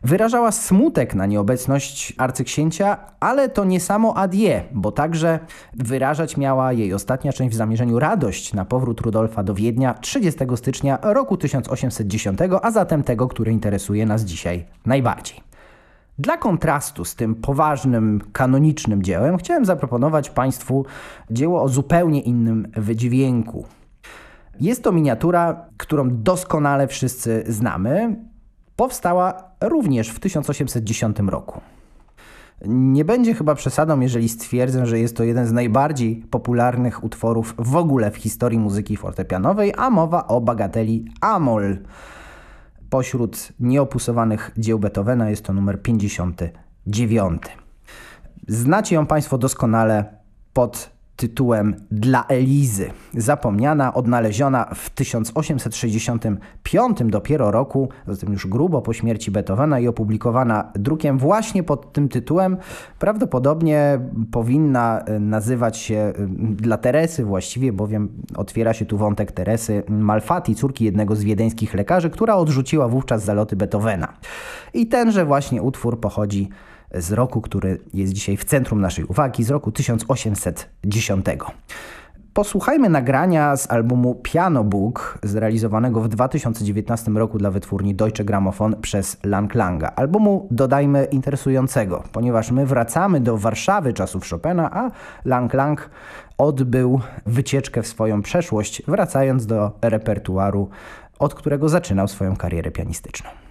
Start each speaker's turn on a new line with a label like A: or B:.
A: Wyrażała smutek na nieobecność arcyksięcia, ale to nie samo adieu, bo także wyrażać miała jej ostatnia część w zamierzeniu radość na powrót Rudolfa do Wiednia 30 stycznia roku 1810, a zatem tego, który interesuje nas dzisiaj najbardziej. Dla kontrastu z tym poważnym, kanonicznym dziełem chciałem zaproponować Państwu dzieło o zupełnie innym wydźwięku. Jest to miniatura, którą doskonale wszyscy znamy. Powstała również w 1810 roku. Nie będzie chyba przesadą, jeżeli stwierdzę, że jest to jeden z najbardziej popularnych utworów w ogóle w historii muzyki fortepianowej, a mowa o bagateli A-moll. Pośród nieopusowanych dzieł Beethovena jest to numer 59. Znacie ją Państwo doskonale pod tytułem Dla Elizy. Zapomniana, odnaleziona w 1865 dopiero roku, zatem już grubo po śmierci Beethovena i opublikowana drukiem właśnie pod tym tytułem. Prawdopodobnie powinna nazywać się Dla Teresy właściwie, bowiem otwiera się tu wątek Teresy Malfatti, córki jednego z wiedeńskich lekarzy, która odrzuciła wówczas zaloty Beethovena. I tenże właśnie utwór pochodzi z roku, który jest dzisiaj w centrum naszej uwagi, z roku 1810. Posłuchajmy nagrania z albumu Piano Book, zrealizowanego w 2019 roku dla wytwórni Deutsche Grammophon przez Lang Langa. Albumu, dodajmy, interesującego, ponieważ my wracamy do Warszawy czasów Chopina, a Lang Lang odbył wycieczkę w swoją przeszłość, wracając do repertuaru, od którego zaczynał swoją karierę pianistyczną.